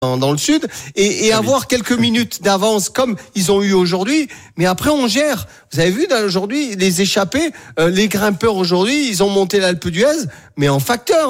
dans le sud et avoir quelques minutes d'avance comme ils ont eu aujourd'hui. Mais après, on gère. Vous avez vu aujourd'hui les échappés, les grimpeurs aujourd'hui, ils ont monté l'Alpe d'Huez, mais en facteur.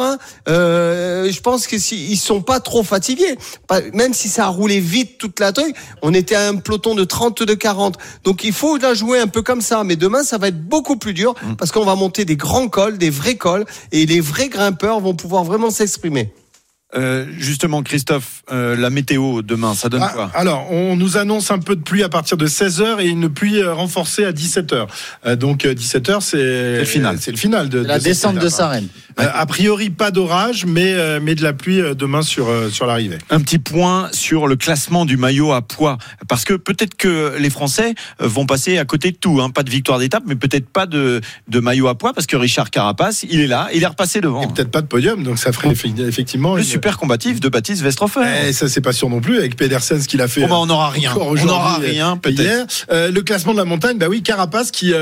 Je pense que ils sont pas trop fatigués. Même si ça a roulé vite toute la truc, on était à un peloton de 32-40. Donc il faut la jouer un peu comme ça. Mais demain, ça va être beaucoup plus dur parce qu'on va monter des grands cols, des vrais cols, et les vrais grimpeurs vont pouvoir vraiment s'exprimer. Justement, Christophe, la météo demain, ça donne quoi ? Alors, on nous annonce un peu de pluie à partir de 16h et une pluie renforcée à 17h. Donc 17h, c'est le final. C'est le final de la descente de Sarenne. A priori, pas d'orage, mais de la pluie demain sur l'arrivée. Un petit point sur le classement du maillot à poids, parce que peut-être que les Français vont passer à côté de tout, pas de victoire d'étape, mais peut-être pas de maillot à poids, parce que Richard Carapace, il est là, il est repassé devant. Et peut-être pas de podium, donc ça ferait effectivement super combatif de Baptiste Westerhofer. Et ça, c'est pas sûr non plus avec Pedersen, ce qu'il a fait. On n'aura rien. On n'aura rien, peut-être. Hier. Le classement de la montagne, Carapace qui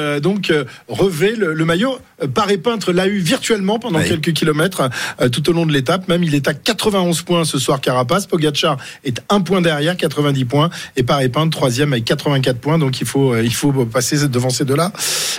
revêt le maillot. Paré Peintre l'a eu virtuellement pendant quelques kilomètres tout au long de l'étape. Même il est à 91 points ce soir, Carapace. Pogacar est 1 point derrière, 90 points. Et Paré Peintre, 3e avec 84 points. Donc il faut passer devant ces deux-là.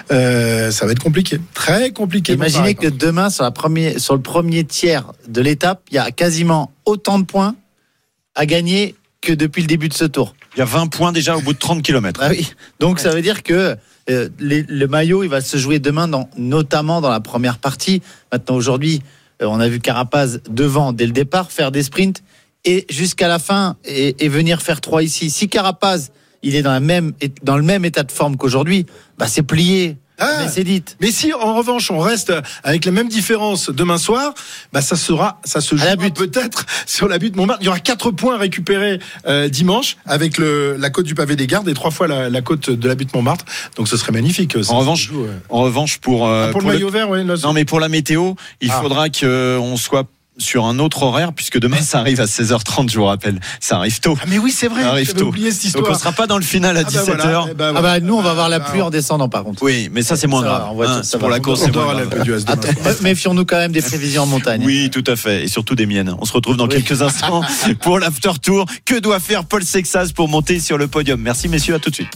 Ça va être compliqué. Très compliqué. Imaginez que demain, sur le premier tiers de l'étape, il y a quasiment autant de points à gagner que depuis le début de ce tour. Il y a 20 points déjà au bout de 30 km. Ah oui. Donc ça veut dire que le maillot, il va se jouer demain, notamment dans la première partie. Maintenant, aujourd'hui, on a vu Carapace devant dès le départ faire des sprints et jusqu'à la fin et venir faire 3 ici. Si Carapace, il est dans le même état de forme qu'aujourd'hui, c'est plié. Mais c'est dit. Mais si en revanche on reste avec les mêmes différences demain soir, ça se jouera peut-être sur la butte Montmartre. Il y aura 4 points récupérés dimanche avec la côte du pavé des Gardes et 3 fois la côte de la butte Montmartre. Donc ce serait magnifique. En revanche pour le maillot vert, non mais pour la météo, il faudra qu'on soit sur un autre horaire, puisque demain ça arrive à 16h30, je vous rappelle. Ça arrive tôt. Ah mais oui, c'est vrai, j'avais oublié cette histoire. Donc on sera pas dans le final à 17h. Nous on va avoir la pluie en descendant par contre. Oui, mais ça c'est moins grave. C'est pour la course, c'est moins grave. Méfions-nous quand même des prévisions en montagne. Oui, tout à fait, et surtout des miennes. On se retrouve dans quelques instants pour l'after tour. Que doit faire Paul Sexas pour monter sur le podium ? Merci messieurs, à tout de suite.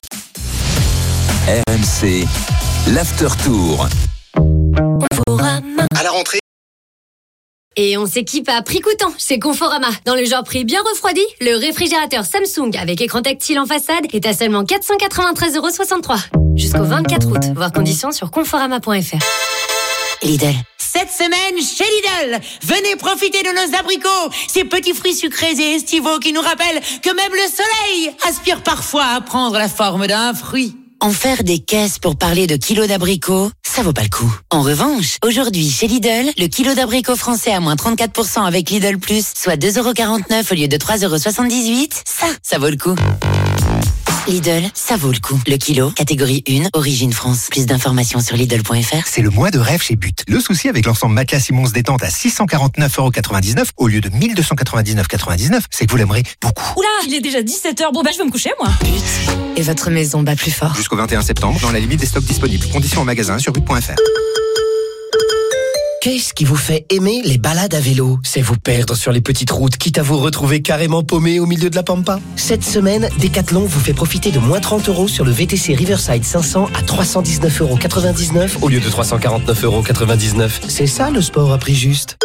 RMC, l'after tour. À la rentrée. Et on s'équipe à prix coûtant chez Conforama. Dans le genre prix bien refroidi, le réfrigérateur Samsung avec écran tactile en façade est à seulement 493,63 €. Jusqu'au 24 août. Voir conditions sur conforama.fr. Lidl. Cette semaine, chez Lidl, venez profiter de nos abricots, ces petits fruits sucrés et estivaux qui nous rappellent que même le soleil aspire parfois à prendre la forme d'un fruit. En faire des caisses pour parler de kilos d'abricots, ça vaut pas le coup. En revanche, aujourd'hui, chez Lidl, le kilo d'abricots français à moins 34% avec Lidl Plus, soit 2,49 € au lieu de 3,78 €, ça vaut le coup. Lidl, ça vaut le coup. Le kilo, catégorie 1, origine France. Plus d'informations sur Lidl.fr. C'est le mois de rêve chez But. Le souci avec l'ensemble matelas Simons détente à 649,99 € au lieu de 1299,99 €, c'est que vous l'aimerez beaucoup. Oula, il est déjà 17h. Bon, je vais me coucher, moi. But. Et votre maison bat plus fort. Jusqu'au 21 septembre, dans la limite des stocks disponibles. Conditions en magasin sur but.fr. Qu'est-ce qui vous fait aimer les balades à vélo ? C'est vous perdre sur les petites routes, quitte à vous retrouver carrément paumé au milieu de la pampa. Cette semaine, Decathlon vous fait profiter de moins 30 € sur le VTC Riverside 500 à 319,99 € au lieu de 349,99 €. C'est ça le sport à prix juste.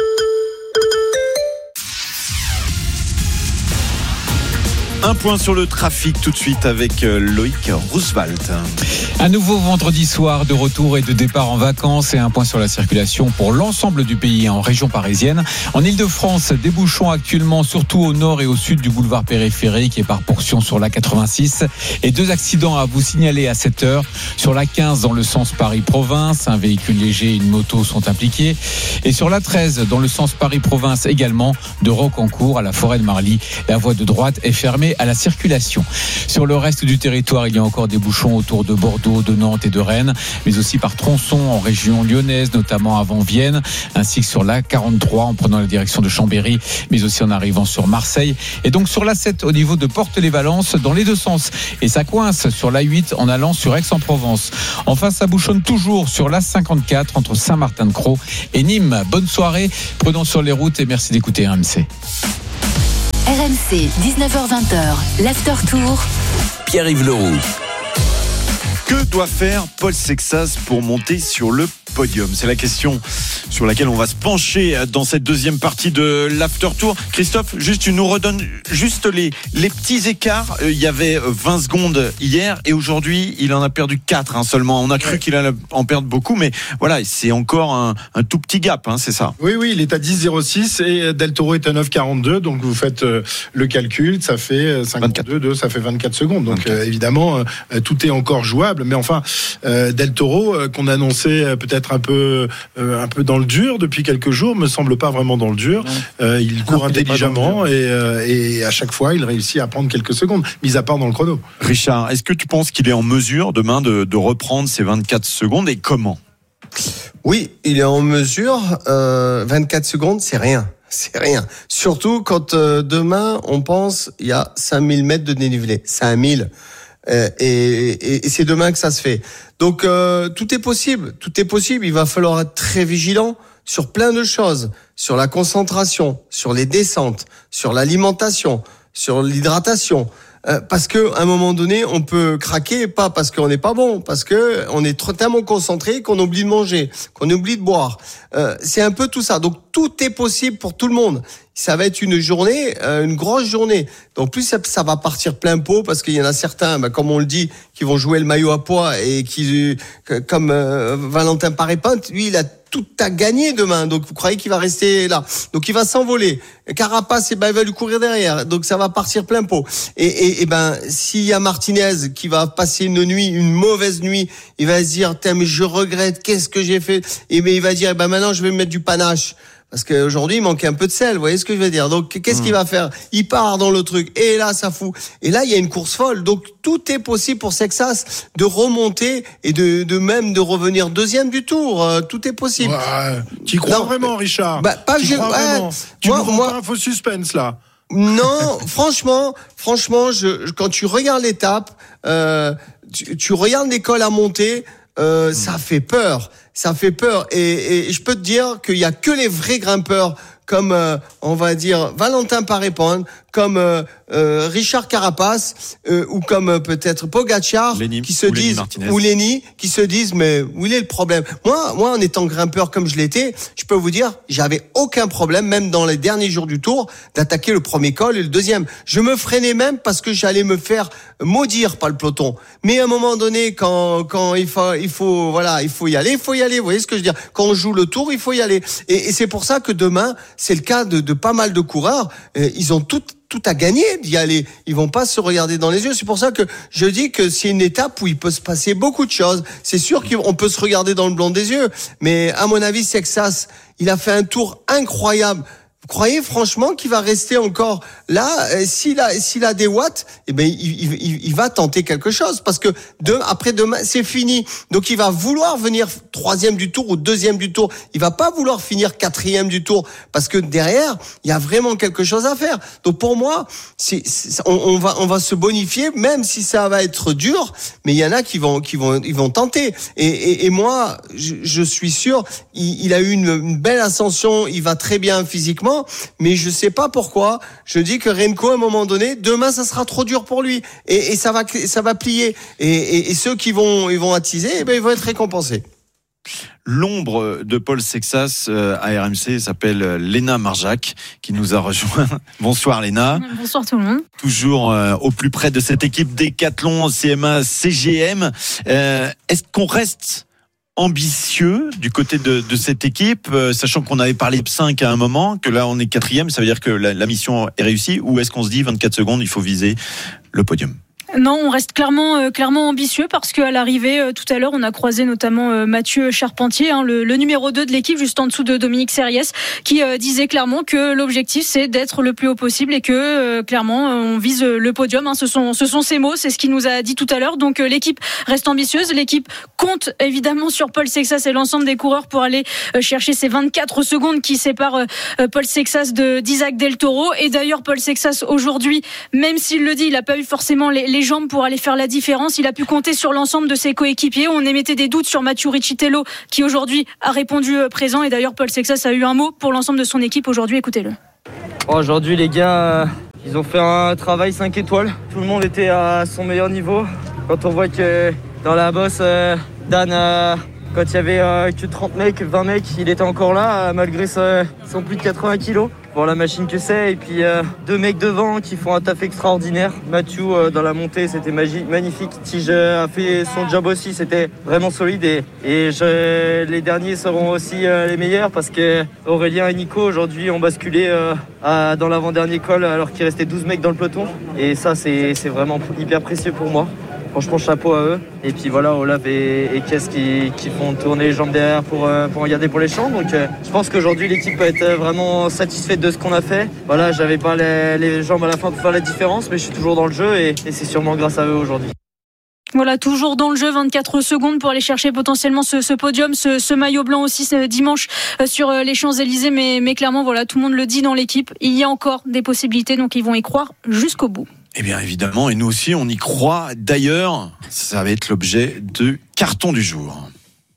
Un point sur le trafic tout de suite avec Loïc Roosevelt. Un nouveau vendredi soir de retour et de départ en vacances et un point sur la circulation pour l'ensemble du pays en région parisienne. En Ile-de-France, des bouchons actuellement surtout au nord et au sud du boulevard périphérique et par portion sur la 86. Et 2 accidents à vous signaler à cette heure. Sur la 15 dans le sens Paris-Province, un véhicule léger et une moto sont impliqués. Et sur la 13 dans le sens Paris-Province également, de Rocancourt à la forêt de Marly. La voie de droite est fermée à la circulation. Sur le reste du territoire, il y a encore des bouchons autour de Bordeaux, de Nantes et de Rennes, mais aussi par tronçons en région lyonnaise, notamment avant Vienne, ainsi que sur la 43 en prenant la direction de Chambéry, mais aussi en arrivant sur Marseille. Et donc sur la 7 au niveau de Porte-les-Valences dans les deux sens. Et ça coince sur la 8 en allant sur Aix-en-Provence. Enfin, ça bouchonne toujours sur la 54 entre Saint-Martin-de-Crau et Nîmes. Bonne soirée, prenons sur les routes et merci d'écouter RMC. RMC, 19h-20h, l'After Tour. Pierre-Yves Leroux. Que doit faire Paul Sexas pour monter sur le podium? C'est la question sur laquelle on va se pencher dans cette deuxième partie de l'After Tour. Christophe, juste tu nous redonnes juste les petits écarts. Il y avait 20 secondes hier et aujourd'hui il en a perdu 4 seulement. On a cru qu'il allait en perdre beaucoup, mais voilà, c'est encore un tout petit gap, c'est ça. Oui, il est à 10,06 et Del Toro est à 9,42. Donc vous faites le calcul, ça fait 52, ça fait 24 secondes. Donc évidemment, tout est encore jouable. Mais enfin, Del Toro, qu'on annonçait peut-être un peu dans le dur depuis quelques jours, me semble pas vraiment dans le dur. Il court intelligemment et à chaque fois, il réussit à prendre quelques secondes, mis à part dans le chrono. Richard, est-ce que tu penses qu'il est en mesure demain de reprendre ces 24 secondes et comment? Oui, il est en mesure. 24 secondes, c'est rien. C'est rien. Surtout quand demain, on pense il y a 5000 mètres de dénivelé. 5000. Et c'est demain que ça se fait. Donc tout est possible. Il va falloir être très vigilant sur plein de choses, sur la concentration, sur les descentes, sur l'alimentation, sur l'hydratation. Parce que à un moment donné, on peut craquer, pas parce qu'on n'est pas bon, parce que on est tellement concentré qu'on oublie de manger, qu'on oublie de boire. C'est un peu tout ça. Donc tout est possible pour tout le monde. Ça va être une journée, une grosse journée. Donc plus ça va partir plein pot parce qu'il y en a certains, comme on le dit, qui vont jouer le maillot à pois et qui, comme Valentin Paré-Pinte, lui, il a tout à gagner demain. Donc vous croyez qu'il va rester là? Donc il va s'envoler. Carapace, il va lui courir derrière. Donc ça va partir plein pot. Et s'il y a Martinez qui va passer une mauvaise nuit, il va se dire, mais je regrette, qu'est-ce que j'ai fait? Et il va dire, maintenant je vais me mettre du panache. Parce qu'aujourd'hui, il manquait un peu de sel, vous voyez ce que je veux dire. Donc, qu'est-ce qu'il va faire? Il part dans le truc, et là, ça fout. Et là, il y a une course folle. Donc, tout est possible pour Sexas de remonter et de même de revenir deuxième du tour. Tout est possible. Ouais, tu y crois vraiment, Richard? Pas que je... vraiment. Tu me vends pas un faux suspense, là. Non, franchement, quand tu regardes l'étape, tu regardes l'école à monter, ça fait peur. Et je peux te dire qu'il y a que les vrais grimpeurs comme on va dire Valentin Paré-Pinte, comme Richard Carapace ou comme peut-être Pogacar qui se disent ou Lenny qui se disent mais où est le problème? Moi en étant grimpeur comme je l'étais, je peux vous dire, j'avais aucun problème même dans les derniers jours du Tour d'attaquer le premier col et le deuxième. Je me freinais même parce que j'allais me faire maudire par le peloton. Mais à un moment donné quand il faut y aller, vous voyez ce que je veux dire? Quand on joue le Tour, il faut y aller. Et c'est pour ça que demain, c'est le cas de pas mal de coureurs, ils ont tout à gagner d'y aller. Ils vont pas se regarder dans les yeux. C'est pour ça que je dis que c'est une étape où il peut se passer beaucoup de choses. C'est sûr qu'on peut se regarder dans le blanc des yeux, mais à mon avis, Sexas, il a fait un tour incroyable. Vous croyez franchement qu'il va rester encore là? S'il a des watts, il va tenter quelque chose parce que après demain c'est fini. Donc il va vouloir venir troisième du tour ou deuxième du tour. Il va pas vouloir finir quatrième du tour parce que derrière il y a vraiment quelque chose à faire. Donc pour moi, on va se bonifier même si ça va être dur. Mais il y en a qui vont tenter. Et moi, je suis sûr, il a eu une belle ascension. Il va très bien physiquement. Mais je sais pas pourquoi. Je dis que Remco, à un moment donné, demain, ça sera trop dur pour lui. Et ça va plier. Et ceux qui vont attiser, ils vont être récompensés. L'ombre de Paul Sexas à RMC s'appelle Léna Marjac qui nous a rejoint. Bonsoir Léna. Bonsoir tout le monde. Toujours au plus près de cette équipe Décathlon CMA CGM. Est-ce qu'on reste ambitieux du côté de cette équipe, sachant qu'on avait parlé de 5 à un moment, que là on est 4e, ça veut dire que la mission est réussie, ou est-ce qu'on se dit 24 secondes, il faut viser le podium? Non, on reste clairement ambitieux parce qu'à l'arrivée, tout à l'heure, on a croisé notamment Mathieu Charpentier, le numéro 2 de l'équipe, juste en dessous de Dominique Serriès, qui disait clairement que l'objectif, c'est d'être le plus haut possible et que, clairement, on vise le podium. Ce sont ses mots, c'est ce qu'il nous a dit tout à l'heure. Donc, l'équipe reste ambitieuse. L'équipe compte évidemment sur Paul Sexas et l'ensemble des coureurs pour aller chercher ces 24 secondes qui séparent Paul Sexas d'Isaac Del Toro. Et d'ailleurs, Paul Sexas, aujourd'hui, même s'il le dit, il n'a pas eu forcément les jambes pour aller faire la différence. Il a pu compter sur l'ensemble de ses coéquipiers. On émettait des doutes sur Mathieu Riccitello qui aujourd'hui a répondu présent. Et d'ailleurs, Paul Sexas a eu un mot pour l'ensemble de son équipe aujourd'hui. Écoutez-le. Aujourd'hui, les gars, Ils ont fait un travail 5 étoiles. Tout le monde était à son meilleur niveau. Quand on voit que dans la bosse, Dan, quand il y avait que 30 mecs, 20 mecs, il était encore là, malgré son plus de 80 kilos. Pour la machine que c'est. Et puis 2 mecs devant qui font un taf extraordinaire. Mathieu dans la montée, c'était magnifique. Tige a fait son job aussi, c'était vraiment solide. Et les derniers seront aussi les meilleurs parce que Aurélien et Nico aujourd'hui ont basculé dans l'avant-dernier col alors qu'il restait 12 mecs dans le peloton. Et ça, c'est vraiment hyper précieux pour moi. Franchement, chapeau à eux. Et puis voilà, Olaf et Kess qui font tourner les jambes derrière pour regarder pour les champs. Donc je pense qu'aujourd'hui, l'équipe peut être vraiment satisfaite de ce qu'on a fait. Voilà, j'avais pas les jambes à la fin pour faire la différence, mais je suis toujours dans le jeu et c'est sûrement grâce à eux aujourd'hui. Voilà, toujours dans le jeu, 24 secondes pour aller chercher potentiellement ce podium, ce maillot blanc aussi ce dimanche sur les Champs-Élysées. Mais clairement, voilà, tout le monde le dit dans l'équipe. Il y a encore des possibilités, donc ils vont y croire jusqu'au bout. Eh bien évidemment, et nous aussi on y croit. D'ailleurs, ça va être l'objet de carton du jour.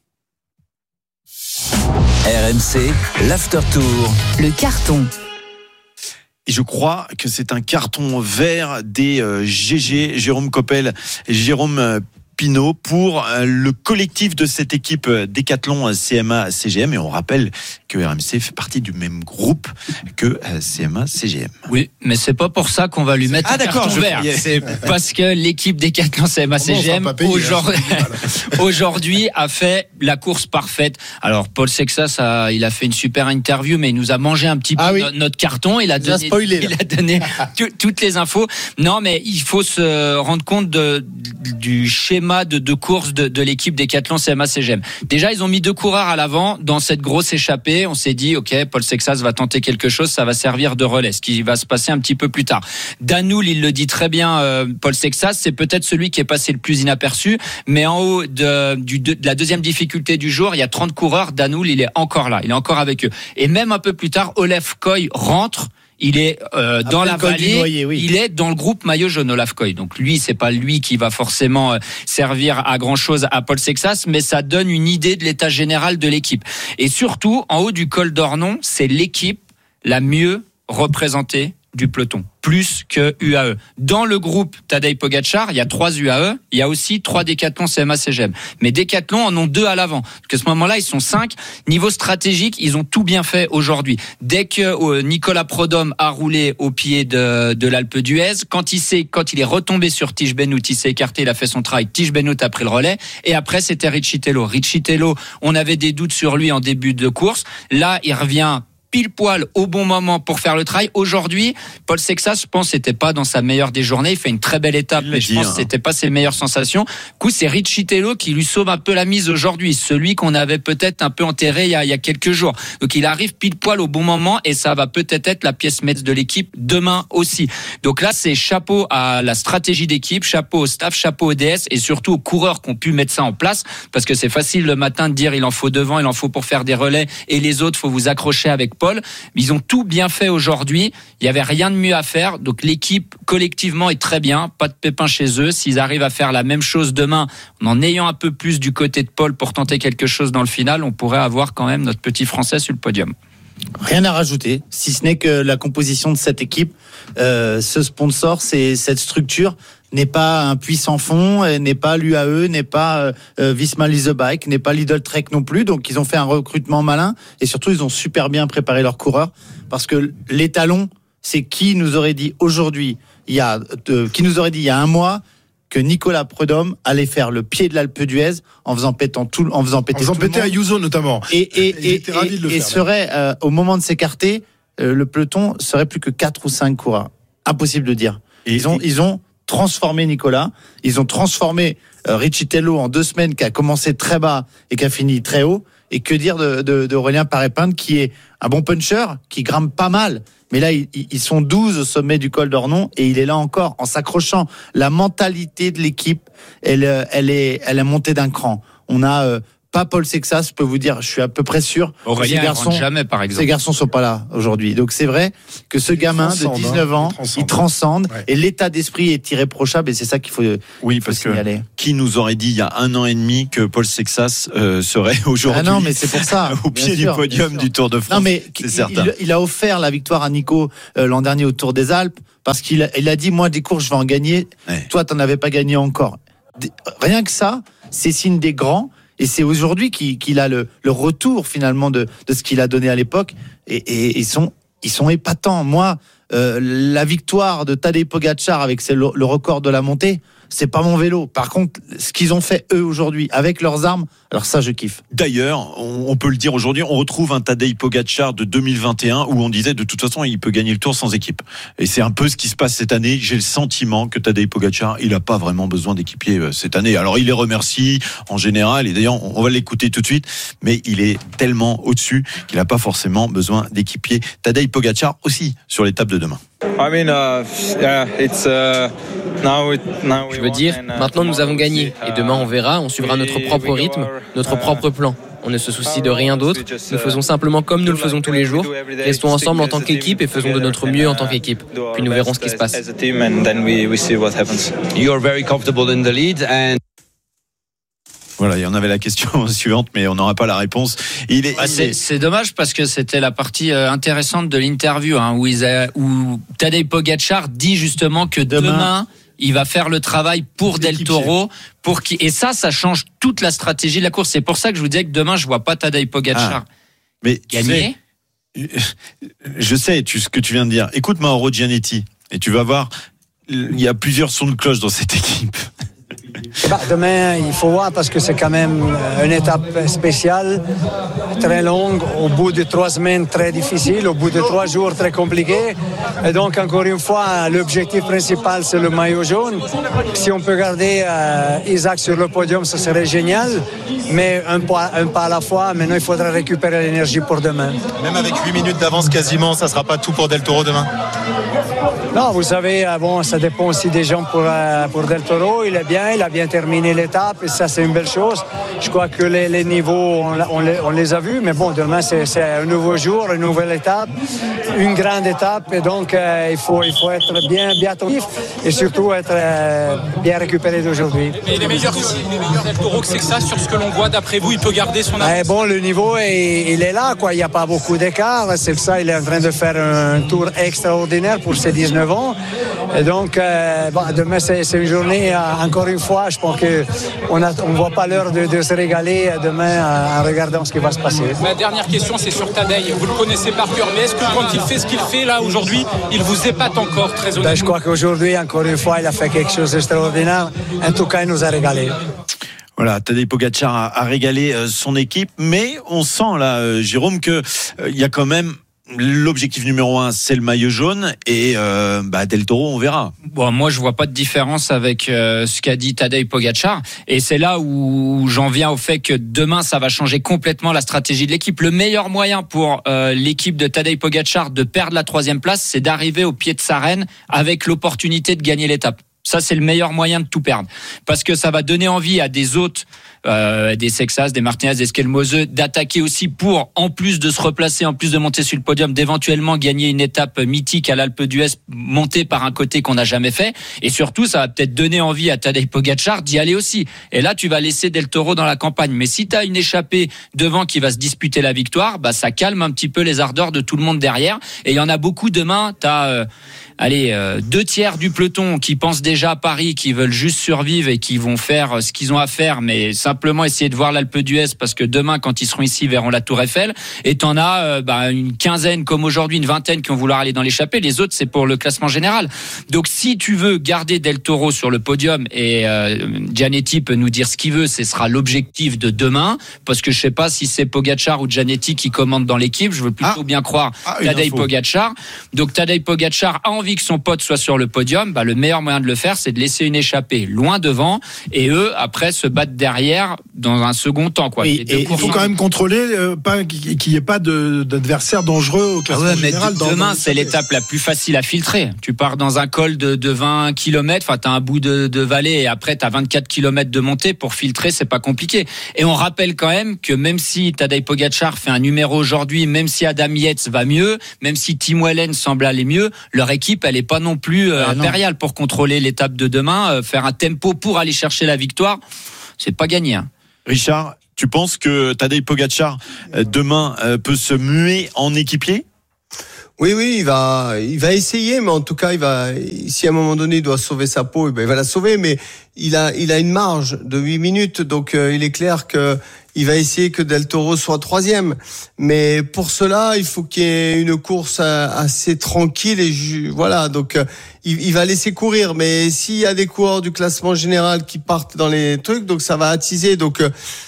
RMC, l'After Tour. Le carton. Et je crois que c'est un carton vert des GG, Jérôme Coppel et Jérôme Pinault pour le collectif de cette équipe Décathlon CMA CGM. Et on rappelle que RMC fait partie du même groupe que CMA CGM. Oui, mais c'est pas pour ça qu'on va lui mettre un carton vert. C'est parce que l'équipe Décathlon CMA CGM aujourd'hui a fait la course parfaite. Alors Paul Sexas il a fait une super interview, mais il nous a mangé un petit peu notre carton. Il a donné toutes les infos. Non, mais il faut se rendre compte du schéma de course de l'équipe Décathlon CMA CGM. Déjà, ils ont mis 2 coureurs à l'avant dans cette grosse échappée. On s'est dit, ok, Paul Sexas va tenter quelque chose, ça va servir de relais, ce qui va se passer un petit peu plus tard. Danoul, il le dit très bien, Paul Sexas, c'est peut-être celui qui est passé le plus inaperçu, mais en haut de la deuxième difficulté du jour, il y a 30 coureurs. Danoul, il est encore là, il est encore avec eux. Et même un peu plus tard, Olaf Koy rentre. Il est dans la vallée, Noyer, il est dans le groupe maillot jaune, Olaf Koy. Donc lui, c'est pas lui qui va forcément servir à grand chose à Paul Sexas, mais ça donne une idée de l'état général de l'équipe. Et surtout, en haut du col d'Ornon, c'est l'équipe la mieux représentée du peloton, plus que UAE. Dans le groupe Tadej Pogacar, il y a 3 UAE, il y a aussi 3 Décathlon CMA CGM. Mais Décathlon en ont 2 à l'avant. Donc à ce moment-là, ils sont 5. Niveau stratégique, ils ont tout bien fait aujourd'hui. Dès que Nicolas Prodhomme a roulé au pied de l'Alpe d'Huez, quand il est retombé sur Tige Benoot, il s'est écarté, il a fait son travail. Tige Benoot a pris le relais. Et après, c'était Riccitello. Riccitello, on avait des doutes sur lui en début de course. Là, il revient pile poil au bon moment pour faire le travail. Aujourd'hui, Paul Sexas, je pense, c'était pas dans sa meilleure des journées. Il fait une très belle étape, mais je pense que c'était pas ses meilleures sensations. Du coup, c'est Riccitello qui lui sauve un peu la mise aujourd'hui. Celui qu'on avait peut-être un peu enterré il y a quelques jours. Donc, il arrive pile poil au bon moment et ça va peut-être être la pièce maître de l'équipe demain aussi. Donc là, c'est chapeau à la stratégie d'équipe, chapeau au staff, chapeau au DS et surtout aux coureurs qui ont pu mettre ça en place parce que c'est facile le matin de dire il en faut devant, il en faut pour faire des relais et les autres, faut vous accrocher avec Paul. Ils ont tout bien fait aujourd'hui. Il n'y avait rien de mieux à faire. Donc l'équipe collectivement est très bien. Pas de pépins chez eux. S'ils arrivent à faire la même chose demain, en ayant un peu plus du côté de Paul pour tenter quelque chose dans le final, on pourrait avoir quand même notre petit Français sur le podium. Rien à rajouter, si ce n'est que la composition de cette équipe, ce sponsor, cette structure n'est pas un puissant fond, n'est pas l'UAE, n'est pas Visma Lease Bike, n'est pas Lidl Trek non plus. Donc ils ont fait un recrutement malin et surtout ils ont super bien préparé leurs coureurs parce que l'étalon, c'est qui nous aurait dit aujourd'hui, il y a un mois que Nicolas Prodhomme allait faire le pied de l'Alpe d'Huez en faisant péter tout le monde. Ayuso notamment. Et serait au moment de s'écarter, le peloton serait plus que 4 ou 5 coureurs. Impossible de dire. Ils ont transformé Nicolas, ils ont transformé Riccitello en 2 semaines qui a commencé très bas et qui a fini très haut. Et que dire d'Aurélien Paré-Pinte qui est un bon puncher, qui grimpe pas mal. Mais là, ils sont 12 au sommet du col d'Ornon et il est là encore en s'accrochant. La mentalité de l'équipe, elle est montée d'un cran. On a pas Paul Sexas, je peux vous dire, je suis à peu près sûr. Aurélien, il rentre jamais, par exemple. Ces garçons sont pas là aujourd'hui. Donc c'est vrai que ce gamin de 19 ans, il transcende et l'état d'esprit est irréprochable et c'est ça qu'il faut signaler. Qui nous aurait dit il y a 1 an et demi que Paul Sexas serait aujourd'hui non, mais c'est pour ça, au pied du podium du Tour de France. Non, mais c'est certain. Il a offert la victoire à Nico l'an dernier au Tour des Alpes parce qu'il a dit, moi, des courses, je vais en gagner. Ouais. Toi, t'en avais pas gagné encore. Rien que ça, c'est signe des grands. Et c'est aujourd'hui qu'il a le retour finalement de ce qu'il a donné à l'époque. Et ils sont épatants. Moi, la victoire de Tadej Pogačar avec le record de la montée, c'est pas mon vélo. Par contre, ce qu'ils ont fait eux aujourd'hui avec leurs armes, alors ça je kiffe. D'ailleurs, on peut le dire aujourd'hui, on retrouve un Tadej Pogačar de 2021 où on disait de toute façon il peut gagner le Tour sans équipe. Et c'est un peu ce qui se passe cette année. J'ai le sentiment que Tadej Pogačar, il a pas vraiment besoin d'équipier cette année. Alors il les remercie en général et d'ailleurs on va l'écouter tout de suite, mais il est tellement au-dessus qu'il a pas forcément besoin d'équipier. Tadej Pogačar aussi sur l'étape de demain. Je veux dire, maintenant nous avons gagné et demain on verra, on suivra notre propre rythme, notre propre plan. On ne se soucie de rien d'autre, nous faisons simplement comme nous le faisons tous les jours. Restons ensemble en tant qu'équipe et faisons de notre mieux en tant qu'équipe. Puis nous verrons ce qui se passe. Voilà, il y en avait la question suivante, mais on n'aura pas la réponse. C'est dommage parce que c'était la partie intéressante de l'interview, où Tadej Pogačar dit justement que demain il va faire le travail pour Del Toro, et ça change toute la stratégie de la course. C'est pour ça que je vous disais que demain je vois pas Tadej Pogačar gagner. Je sais ce que tu viens de dire. Écoute Mauro Gianetti et tu vas voir, il y a plusieurs sons de cloche dans cette équipe. Demain, il faut voir parce que c'est quand même une étape spéciale, très longue, au bout de 3 semaines très difficiles, au bout de 3 jours très compliqués. Et donc, encore une fois, l'objectif principal, c'est le maillot jaune. Si on peut garder Isaac sur le podium, ce serait génial. Mais un pas à la fois, maintenant, il faudra récupérer l'énergie pour demain. Même avec 8 minutes d'avance quasiment, ça ne sera pas tout pour Del Toro demain? Non, vous savez, ça dépend aussi des gens pour Del Toro. Il a bien terminé l'étape et ça, c'est une belle chose. Je crois que les niveaux, on les a vus, mais bon, demain, c'est un nouveau jour, une nouvelle étape, une grande étape. Et donc, il faut être bien attentif et surtout être bien récupéré d'aujourd'hui. Mais il est meilleur Del Toro que Sexas sur ce que l'on voit. D'après vous, il peut garder son avance? Bon, le niveau, il est là, quoi. Il n'y a pas beaucoup d'écart. C'est ça, il est en train de faire un tour extraordinaire pour ses 19 ans. Et donc, demain, c'est une journée, encore une fois, je pense qu'on ne voit pas l'heure de se régaler demain en regardant ce qui va se passer. Ma dernière question, c'est sur Tadej. Vous le connaissez par cœur, mais est-ce que quand il fait ce qu'il fait là aujourd'hui, il vous épate encore très honnêtement? Je crois qu'aujourd'hui, encore une fois, il a fait quelque chose d'extraordinaire. En tout cas, il nous a régalé. Voilà, Tadej Pogačar a régalé son équipe, mais on sent là, Jérôme, que il y a quand même l'objectif numéro 1, c'est le maillot jaune et Del Toro, on verra. Bon, moi, je vois pas de différence avec ce qu'a dit Tadej Pogačar, et c'est là où j'en viens au fait que demain, ça va changer complètement la stratégie de l'équipe. Le meilleur moyen pour l'équipe de Tadej Pogačar de perdre la 3e place, c'est d'arriver au pied de Sarenne avec l'opportunité de gagner l'étape. Ça, c'est le meilleur moyen de tout perdre. Parce que ça va donner envie à des autres, des Sexas, des Martinez, des Skelmose, d'attaquer aussi pour, en plus de se replacer, en plus de monter sur le podium, d'éventuellement gagner une étape mythique à l'Alpe d'Huez, montée par un côté qu'on n'a jamais fait. Et surtout, ça va peut-être donner envie à Tadej Pogačar d'y aller aussi. Et là, tu vas laisser Del Toro dans la campagne. Mais si tu as une échappée devant qui va se disputer la victoire, ça calme un petit peu les ardeurs de tout le monde derrière. Et il y en a beaucoup demain. Tu as... 2/3 du peloton qui pensent déjà à Paris, qui veulent juste survivre et qui vont faire ce qu'ils ont à faire, mais simplement essayer de voir l'Alpe d'Huez parce que demain, quand ils seront ici, ils verront la Tour Eiffel. Et t'en as une quinzaine comme aujourd'hui, une vingtaine qui vont vouloir aller dans l'échappée. Les autres, c'est pour le classement général. Donc, si tu veux garder Del Toro sur le podium, et Gianetti peut nous dire ce qu'il veut, ce sera l'objectif de demain, parce que je sais pas si c'est Pogačar ou Gianetti qui commande dans l'équipe. Je veux plutôt bien croire Tadej Pogačar. Donc, Tadej Pogačar a envie envie que son pote soit sur le podium, le meilleur moyen de le faire, c'est de laisser une échappée loin devant et eux, après, se battre derrière dans un second temps. Et il faut quand même contrôler qu'il n'y ait pas d'adversaire dangereux au classement général. Demain, c'est l'étape la plus facile à filtrer. Tu pars dans un col de 20 km, tu as un bout de vallée et après tu as 24 km de montée. Pour filtrer, c'est pas compliqué. Et on rappelle quand même que même si Tadej Pogačar fait un numéro aujourd'hui, même si Adam Yates va mieux, même si Tim Wellens semble aller mieux, leur équipe, elle est pas non plus impériale pour contrôler l'étape de demain. Faire un tempo pour aller chercher la victoire, c'est pas gagné. Hein. Richard, tu penses que Tadej Pogačar demain peut se muer en équipier ? Oui, il va essayer, mais en tout cas, si à un moment donné il doit sauver sa peau, il va la sauver, mais il a une marge de 8 minutes, donc il est clair que il va essayer que Del Toro soit 3e. Mais pour cela, il faut qu'il y ait une course assez tranquille et voilà, donc il va laisser courir, mais s'il y a des coureurs du classement général qui partent dans les trucs, donc ça va attiser, donc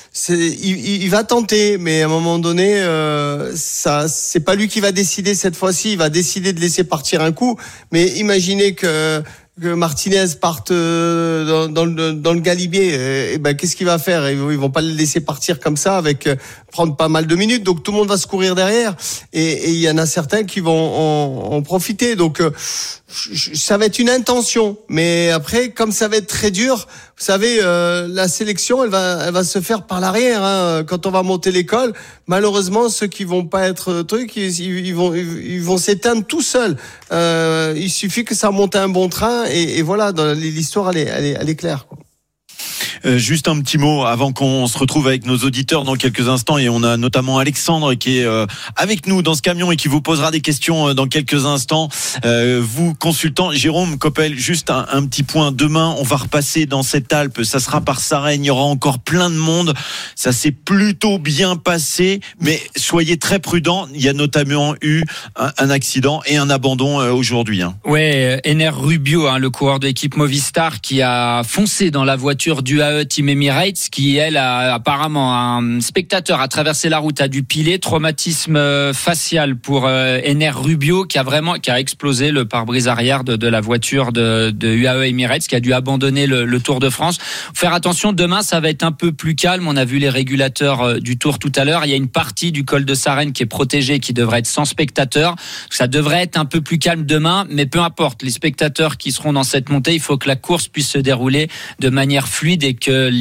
il va tenter, mais à un moment donné, c'est pas lui qui va décider cette fois-ci. Il va décider de laisser partir un coup. Mais imaginez que Martinez parte dans le galibier. Qu'est-ce qu'il va faire ? Ils vont pas le laisser partir comme ça avec prendre pas mal de minutes. Donc tout le monde va se courir derrière. Et il y en a certains qui vont en profiter. Donc ça va être une intention, mais après, comme ça va être très dur, vous savez, la sélection, elle va se faire par l'arrière. Hein. Quand on va monter l'école, malheureusement, ceux qui vont pas être ils vont s'éteindre tout seuls. Il suffit que ça monte un bon train et voilà, l'histoire elle est claire, quoi. Juste un petit mot avant qu'on se retrouve avec nos auditeurs dans quelques instants, et on a notamment Alexandre qui est avec nous dans ce camion et qui vous posera des questions dans quelques instants. Vous consultant Jérôme Coppel, juste un petit point. Demain, on va repasser dans cette Alpe. Ça sera par Sarenne. Il y aura encore plein de monde. Ça s'est plutôt bien passé, mais soyez très prudents. Il y a notamment eu un accident et un abandon aujourd'hui. Hein. Ouais, Ener Rubio, le coureur de l'équipe Movistar, qui a foncé dans la voiture du AE Team Emirates, qui elle a apparemment un spectateur a traversé la route, a dû piler, traumatisme facial pour Ener Rubio, qui a explosé le pare-brise arrière de la voiture de UAE Emirates, qui a dû abandonner le Tour de France. Faire attention, demain ça va être un peu plus calme. On a vu les régulateurs du Tour tout à l'heure. Il y a une partie du col de Sarenne qui est protégée, qui devrait être sans spectateurs. Ça devrait être un peu plus calme demain, mais peu importe, les spectateurs qui seront dans cette montée, il faut que la course puisse se dérouler de manière fluide et que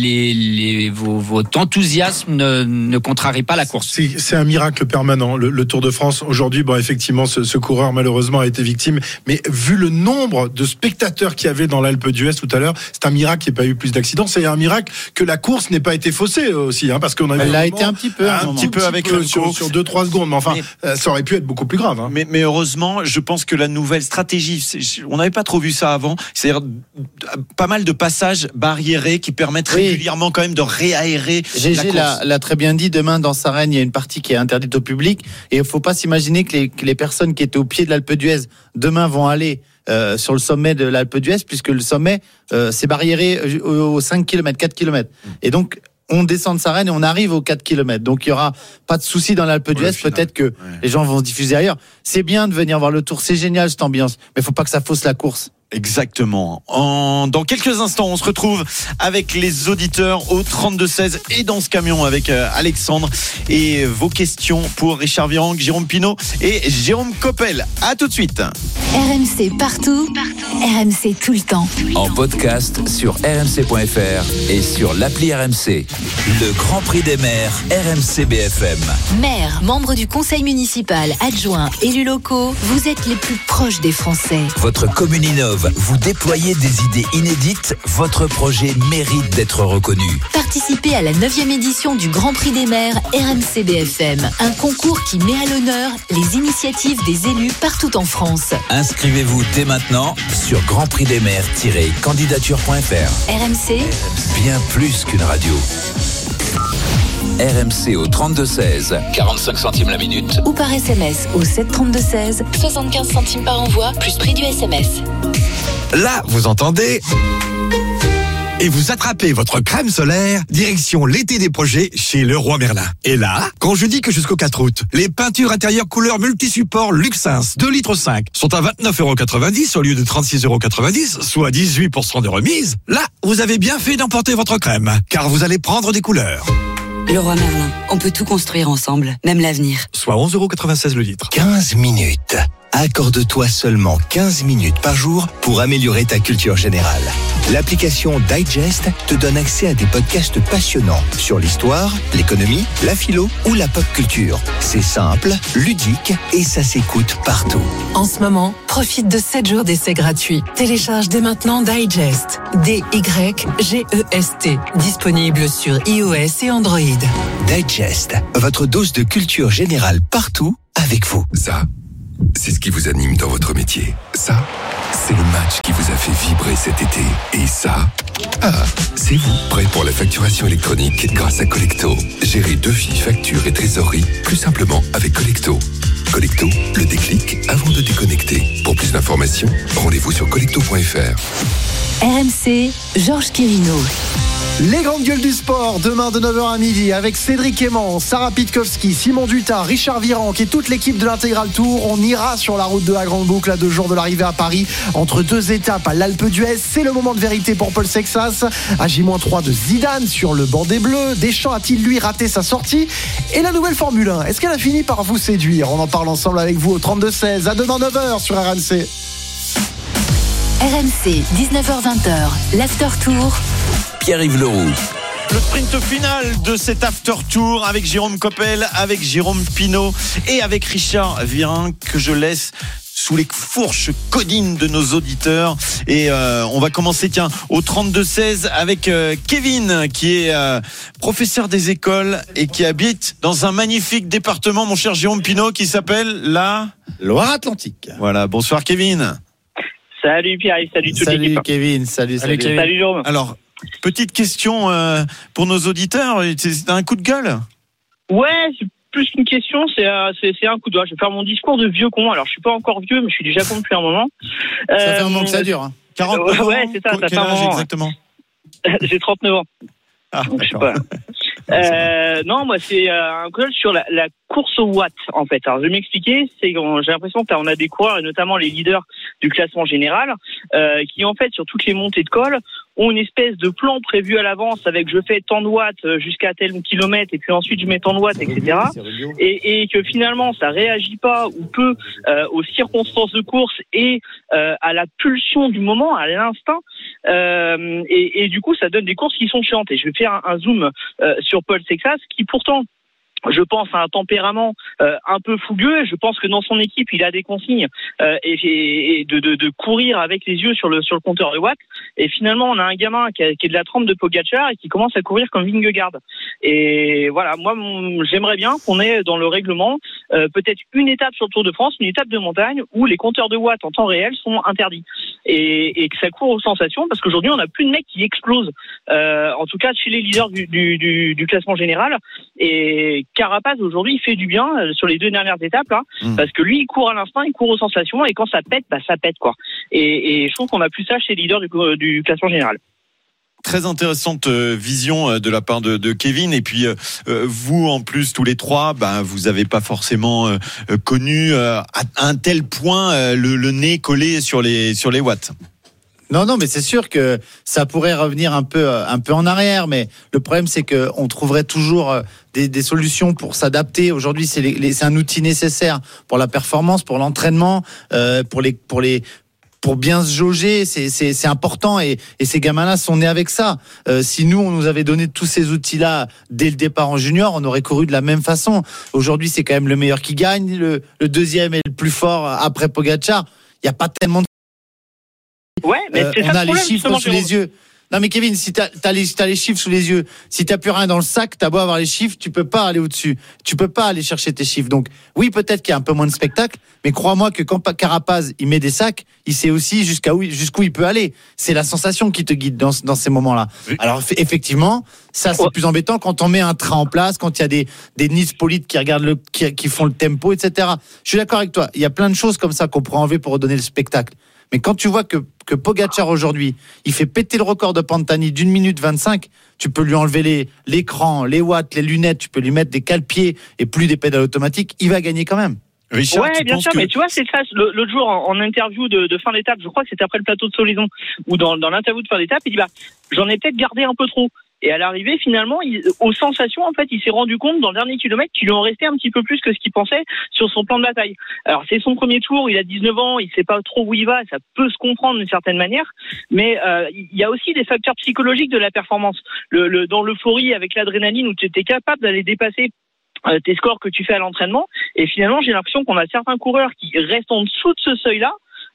votre enthousiasme ne contrarie pas la course. C'est un miracle permanent, le Tour de France. Aujourd'hui, effectivement, ce coureur malheureusement a été victime, mais vu le nombre de spectateurs qu'il y avait dans l'Alpe d'Huez tout à l'heure, c'est un miracle qu'il n'y ait pas eu plus d'accidents. C'est un miracle que la course n'ait pas été faussée aussi, parce qu'on a elle a été un petit peu avec sur 2-3 secondes, mais enfin, ça aurait pu être beaucoup plus grave. Hein. Mais heureusement, je pense que la nouvelle stratégie, on n'avait pas trop vu ça avant, c'est-à-dire pas mal de passages barriérés qui permettent régulièrement quand même de réaérer. GG l'a très bien dit, demain dans Sarenne, il y a une partie qui est interdite au public et il ne faut pas s'imaginer que les personnes qui étaient au pied de l'Alpe d'Huez demain vont aller sur le sommet de l'Alpe d'Huez, puisque le sommet c'est barriéré aux 5 km, 4 km. Et donc on descend de Sarenne et on arrive aux 4 km. Donc il n'y aura pas de souci dans l'Alpe d'Huez. Peut-être que les gens vont se diffuser ailleurs. C'est bien de venir voir le Tour, c'est génial cette ambiance, mais il ne faut pas que ça fausse la course. Exactement. Dans quelques instants, on se retrouve avec les auditeurs au 32-16 et dans ce camion avec Alexandre et vos questions pour Richard Virenque, Jérôme Pinault et Jérôme Coppel. À tout de suite. RMC partout, RMC tout le temps. En podcast sur rmc.fr et sur l'appli RMC. Le Grand Prix des maires RMC BFM. Maires, membres du conseil municipal, adjoints, élus locaux, vous êtes les plus proches des Français. Votre commune innove. Vous déployez des idées inédites, votre projet mérite d'être reconnu. Participez à la 9e édition du Grand Prix des maires RMC BFM, un concours qui met à l'honneur les initiatives des élus partout en France. Inscrivez-vous dès maintenant sur grandprixdesmaires-candidature.fr. RMC, bien plus qu'une radio. RMC au 32-16, 45 centimes la minute. Ou par SMS au 732-16, 75 centimes par envoi, plus prix du SMS. Là, vous entendez et vous attrapez votre crème solaire, direction l'été des projets chez Leroy Merlin. Et là, quand je dis que jusqu'au 4 août, les peintures intérieures couleur multi-support Luxins 2,5 litres sont à 29,90 € au lieu de 36,90 €, soit 18% de remise, là, vous avez bien fait d'emporter votre crème, car vous allez prendre des couleurs. Leroy Merlin, on peut tout construire ensemble, même l'avenir. Soit 11,96 € le litre. 15 minutes. Accorde-toi seulement 15 minutes par jour pour améliorer ta culture générale. L'application Digest te donne accès à des podcasts passionnants sur l'histoire, l'économie, la philo ou la pop culture. C'est simple, ludique et ça s'écoute partout. En ce moment, profite de 7 jours d'essai gratuit. Télécharge dès maintenant Digest. D-Y-G-E-S-T. Disponible sur iOS et Android. Digest, votre dose de culture générale partout avec vous. Ça, c'est ce qui vous anime dans votre métier. Ça, c'est le match qui vous a fait vibrer cet été. Et ça, c'est vous, prêt pour la facturation électronique grâce à Collecto. Gérez devis, factures et trésorerie plus simplement avec Collecto. Collecto, le déclic avant de déconnecter. Pour plus d'informations, rendez-vous sur collecto.fr. RMC, Georges Quirino. Les grandes gueules du sport, demain de 9h à midi, avec Cédric Aimant, Sarah Pitkowski, Simon Dutard, Richard Virenque et toute l'équipe de l'Intégral Tour. On ira sur la route de la Grande Boucle à 2 jours de l'arrivée à Paris, entre 2 étapes à l'Alpe d'Huez. C'est le moment de vérité pour Paul Sexas. À J-3 de Zidane sur le banc des Bleus. Deschamps a-t-il, lui, raté sa sortie? Et la nouvelle Formule 1, est-ce qu'elle a fini par vous séduire? On en parle ensemble avec vous au 32-16. À demain 9h sur RMC. RMC, 19h-20h, l'After Tour. Pierre-Yves Leroux. Le sprint final de cet after tour avec Jérôme Coppel, avec Jérôme Pinault et avec Richard Virenque que je laisse sous les fourches codines de nos auditeurs. Et on va commencer au 32-16 avec Kevin qui est professeur des écoles et qui habite dans un magnifique département, mon cher Jérôme Pinault, qui s'appelle la Loire-Atlantique. Voilà, bonsoir Kevin. Salut Pierre, salut toute l'équipe. Salut Kevin, salut. Salut Jérôme. Alors, petite question pour nos auditeurs, c'est un coup de gueule? Ouais, c'est plus qu'une question, c'est un coup de gueule. Je vais faire mon discours de vieux con. Alors, je suis pas encore vieux, mais je suis déjà con depuis un moment. Ça fait un moment que ça dure. Hein. 49 ans. Ouais, c'est ça. Quel âge exactement? J'ai 39 ans. Ah, donc, je sais pas. Non, moi c'est un call sur la course au watt en fait. Alors je vais m'expliquer, c'est que j'ai l'impression qu'on a des coureurs et notamment les leaders du classement général qui en fait sur toutes les montées de col ont une espèce de plan prévu à l'avance avec je fais tant de watts jusqu'à tel kilomètre et puis ensuite je mets tant de watts, etc. Et que finalement ça réagit pas ou peu aux circonstances de course et à la pulsion du moment, à l'instinct. Et du coup ça donne des courses qui sont chiantes. Et je vais faire un zoom sur Paul Sexas qui pourtant je pense à un tempérament un peu fougueux. Je pense que dans son équipe, il a des consignes et de courir avec les yeux sur le compteur de watts. Et finalement, on a un gamin qui est de la trempe de Pogacar et qui commence à courir comme Vingegaard. Et voilà, moi, j'aimerais bien qu'on ait dans le règlement peut-être une étape sur le Tour de France, une étape de montagne où les compteurs de watts en temps réel sont interdits et que ça court aux sensations parce qu'aujourd'hui, on n'a plus de mecs qui explosent. En tout cas, chez les leaders du classement général. Et Carapaz aujourd'hui il fait du bien sur les 2 dernières étapes là, parce que lui il court à l'instinct, il court aux sensations et quand ça pète, ça pète quoi. Et je trouve qu'on a plus ça chez les leaders du classement général. Très intéressante vision de la part de Kevin. Et puis vous en plus tous les trois, vous avez pas forcément connu à un tel point le nez collé sur les watts. Non, mais c'est sûr que ça pourrait revenir un peu en arrière, mais le problème c'est que on trouverait toujours des solutions pour s'adapter. Aujourd'hui, c'est un outil nécessaire pour la performance, pour l'entraînement, pour bien se jauger, c'est important et ces gamins-là sont nés avec ça. Si nous, on nous avait donné tous ces outils-là dès le départ en junior, on aurait couru de la même façon. Aujourd'hui, c'est quand même le meilleur qui gagne, le deuxième est le plus fort après Pogacar. Il n'y a pas tellement de... Ouais, mais c'est ça on a le problème, les chiffres sous les yeux. Non mais Kevin, si t'as les chiffres sous les yeux, si t'as plus rien dans le sac, t'as beau avoir les chiffres, tu peux pas aller au-dessus. Tu peux pas aller chercher tes chiffres. Donc oui, peut-être qu'il y a un peu moins de spectacle, mais crois-moi que quand Carapaz il met des sacs, il sait aussi jusqu'où il peut aller. C'est la sensation qui te guide dans ces moments-là. Oui. Alors effectivement, ça c'est plus embêtant quand on met un train en place, quand il y a des Nispolites qui regardent qui font le tempo, etc. Je suis d'accord avec toi. Il y a plein de choses comme ça qu'on pourrait enlever pour redonner le spectacle. Mais quand tu vois que Pogacar aujourd'hui, il fait péter le record de Pantani d'1 minute 25, tu peux lui enlever l'écran, les watts, les lunettes, tu peux lui mettre des cale-pieds et plus des pédales automatiques, il va gagner quand même. Richard, ouais, bien sûr, mais tu vois, c'est ça. L'autre jour, en interview de fin d'étape, je crois que c'était après le plateau de Solaison, ou dans l'interview de fin d'étape, il dit j'en ai peut-être gardé un peu trop. Et à l'arrivée, finalement, aux sensations, en fait, il s'est rendu compte dans le dernier kilomètre qu'il lui en restait un petit peu plus que ce qu'il pensait sur son plan de bataille. Alors, c'est son premier tour, il a 19 ans, il sait pas trop où il va, ça peut se comprendre d'une certaine manière, mais il y a aussi des facteurs psychologiques de la performance. Dans l'euphorie avec l'adrénaline où tu es capable d'aller dépasser tes scores que tu fais à l'entraînement, et finalement, j'ai l'impression qu'on a certains coureurs qui restent en dessous de ce seuil-là,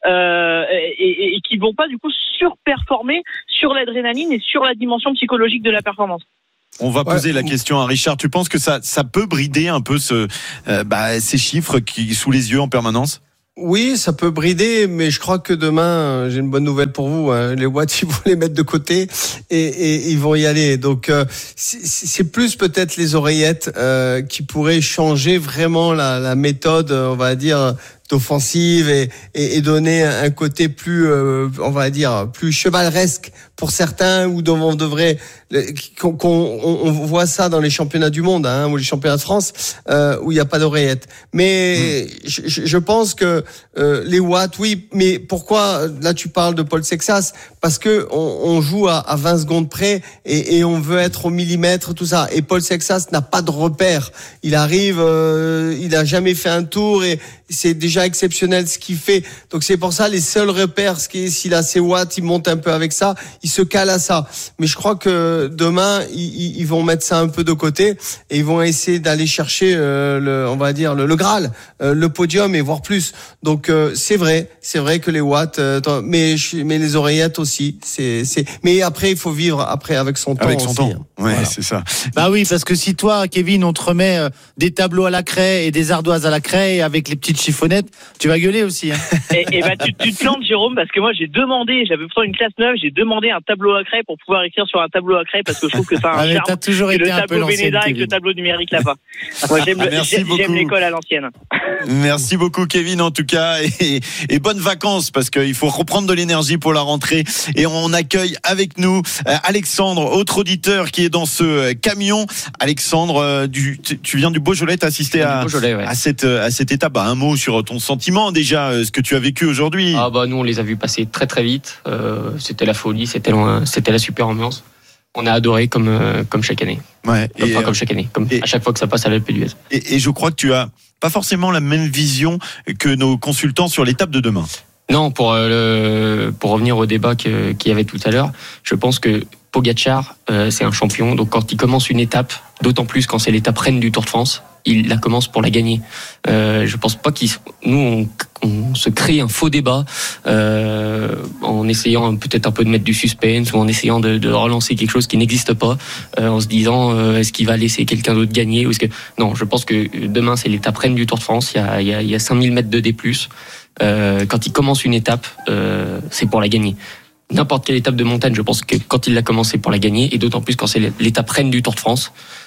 et qui vont pas du coup surperformer sur l'adrénaline et sur la dimension psychologique de la performance. On va poser la question à Richard. Tu penses que ça peut brider un peu ces chiffres qui sous les yeux en permanence? Oui, ça peut brider, mais je crois que demain, j'ai une bonne nouvelle pour vous. Les watts, ils vont les mettre de côté et ils vont y aller. Donc, c'est plus peut-être les oreillettes qui pourraient changer vraiment la méthode, on va dire, offensive et donner un côté plus, on va dire, plus chevaleresque pour certains, ou on devrait on voit ça dans les championnats du monde, ou les championnats de France, où il n'y a pas d'oreillette. Mais je pense que les watts, oui. Mais pourquoi là tu parles de Paul Sexas? Parce que on joue à 20 secondes près et on veut être au millimètre, tout ça. Et Paul Sexas n'a pas de repère. Il arrive, il a jamais fait un tour et c'est déjà exceptionnel ce qu'il fait. Donc c'est pour ça les seuls repères, s'il a ses watts, il monte un peu avec ça, il se cale à ça. Mais je crois que demain ils vont mettre ça un peu de côté et ils vont essayer d'aller chercher on va dire le Graal, le podium et voire plus. Donc c'est vrai que les watts, mais les oreillettes aussi. Mais après il faut vivre avec son temps. Avec son aussi. temps. Ouais, Voilà. c'est ça. Bah oui, parce que si toi, Kevin, on te remet des tableaux à la craie et des ardoises à la craie avec les petites chiffonnettes, tu vas gueuler aussi. Et tu te plantes, Jérôme, parce que moi j'avais pourtant une classe 9, j'ai demandé un tableau à craie pour pouvoir écrire sur un tableau à craie parce que je trouve que ça a un charme. T'as toujours que été le un peu tableau l'ancienne, Vénéda avec Kevin. le tableau numérique là-bas. Moi j'aime l'école à l'ancienne. Merci beaucoup Kevin en tout cas et bonnes vacances parce qu'il faut reprendre de l'énergie pour la rentrée et on accueille avec nous Alexandre, autre auditeur qui est dans ce camion. Alexandre, tu viens du Beaujolais, t'as assisté à cette étape. Un mot sur ton sentiment déjà, ce que tu as vécu aujourd'hui. Nous on les a vus passer très très vite, c'était la folie, c'était la super ambiance. On a adoré comme chaque année. Ouais. Comme chaque année, à chaque fois que ça passe à l'Alpe d'Huez. Et je crois que tu as pas forcément la même vision que nos consultants sur l'étape de demain. Non, pour revenir au débat qu'il y avait tout à l'heure, je pense que Pogacar, c'est un champion. Donc quand il commence une étape, d'autant plus quand c'est l'étape reine du Tour de France, il la commence pour la gagner. Je pense pas nous on se crée un faux débat en essayant peut-être un peu de mettre du suspense ou en essayant de relancer quelque chose qui n'existe pas, en se disant est-ce qu'il va laisser quelqu'un d'autre gagner ou est-ce que non, je pense que demain c'est l'étape reine du Tour de France. Il y a 5000 mètres de D+. Quand il commence une étape, c'est pour la gagner. N'importe quelle étape de montagne, je pense que quand il l'a commencé pour la gagner, et d'autant plus quand c'est l'étape reine du Tour de France.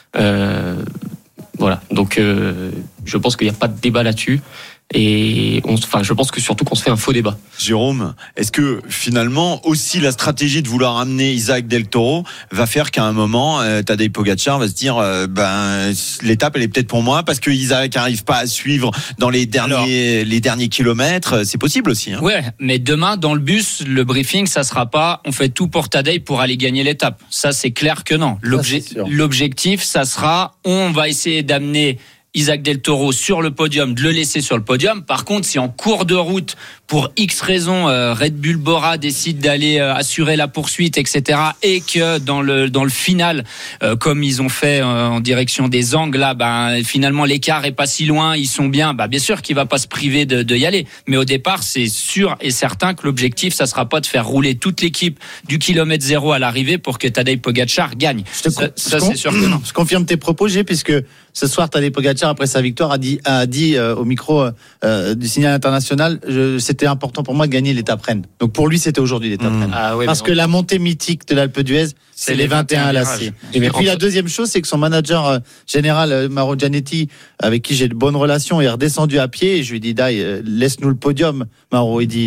Voilà, donc je pense qu'il n'y a pas de débat là-dessus. Et je pense que surtout qu'on se fait un faux débat. Jérôme, est-ce que finalement aussi la stratégie de vouloir amener Isaac Del Toro va faire qu'à un moment Tadej Pogacar va se dire l'étape elle est peut-être pour moi parce que Isaac n'arrive pas à suivre dans les derniers kilomètres, c'est possible aussi. Ouais, mais demain dans le bus, le briefing ça sera pas on fait tout pour Tadej pour aller gagner l'étape. Ça c'est clair que non. L'objectif ça sera on va essayer d'amener Isaac Del Toro sur le podium, de le laisser sur le podium. Par contre, si en cours de route, pour X raisons, Red Bull Bora décide d'aller assurer la poursuite, etc., et que dans le final, comme ils ont fait en direction des Angles, là, finalement l'écart est pas si loin, ils sont bien. Bien sûr qu'il va pas se priver de y aller. Mais au départ, c'est sûr et certain que l'objectif, ça sera pas de faire rouler toute l'équipe du kilomètre zéro à l'arrivée pour que Tadej Pogacar gagne. Ça c'est sûr que non. Je confirme tes propos, puisque ce soir, Tadej Pogacar, après sa victoire, a dit au micro du Signal International, c'était important pour moi de gagner l'étape reine. Donc pour lui, c'était aujourd'hui l'étape reine. Parce que la montée mythique de l'Alpe d'Huez, c'est les 21 à l'Acier. Et puis la deuxième chose, c'est que son manager général, Mauro Gianetti, avec qui j'ai de bonnes relations, est redescendu à pied et je lui ai dit, laisse-nous le podium. Mauro, il dit,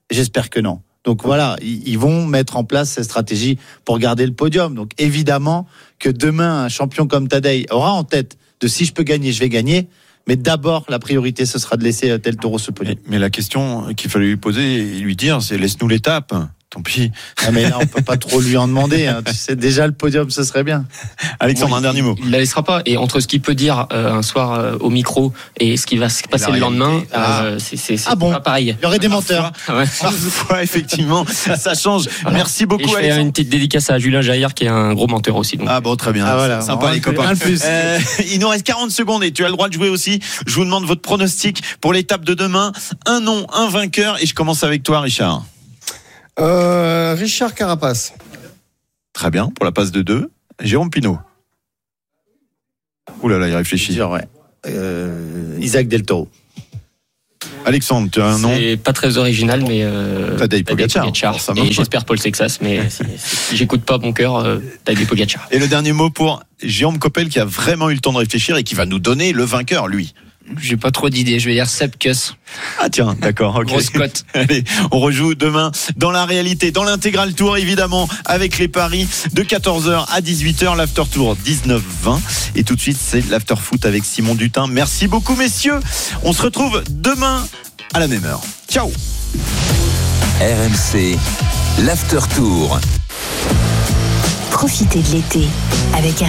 J'espère que non. Donc voilà, ils vont mettre en place cette stratégie pour garder le podium. Donc évidemment que demain, un champion comme Tadej aura en tête de si je peux gagner, je vais gagner. Mais d'abord, la priorité, ce sera de laisser Del Toro se podium. Mais la question qu'il fallait lui poser et lui dire, c'est laisse-nous l'étape. Tant pis. Ah mais là, on peut pas trop lui en demander. Hein. Tu sais, déjà le podium, ce serait bien. Alexandre, un dernier mot. Il la laissera pas. Et entre ce qu'il peut dire un soir au micro et ce qui va se passer le lendemain, c'est pas pareil. Il y aurait des menteurs. Parfois, effectivement, ça change. Voilà. Merci beaucoup. Et je fais une petite dédicace à Julien Jaillard qui est un gros menteur aussi. Donc. Ah bon, très bien. Voilà. Sympa les copains. Il nous reste 40 secondes et tu as le droit de jouer aussi. Je vous demande votre pronostic pour l'étape de demain. Un nom, un vainqueur. Et je commence avec toi, Richard. Richard Carapace. Très bien, pour la passe de 2. Jérôme Pinault. Ouh là là, il réfléchit. Isaac Del Toro. Alexandre, tu as un nom? C'est pas très original, mais Tadej Pogacar. Et j'espère Paul Sexas, mais si j'écoute pas mon cœur, Tadej Pogacar. Et le dernier mot pour Jérôme Coppel qui a vraiment eu le temps de réfléchir et qui va nous donner le vainqueur, lui. J'ai pas trop d'idées, je vais dire Sepp Kuss. Ah tiens, d'accord, ok. Grosse cote. Allez, on rejoue demain dans la réalité, dans l'intégral tour évidemment, avec les paris de 14h à 18h, l'after tour 19-20. Et tout de suite, c'est l'after foot avec Simon Dutin. Merci beaucoup messieurs. On se retrouve demain à la même heure. Ciao. RMC, l'after tour. Profitez de l'été avec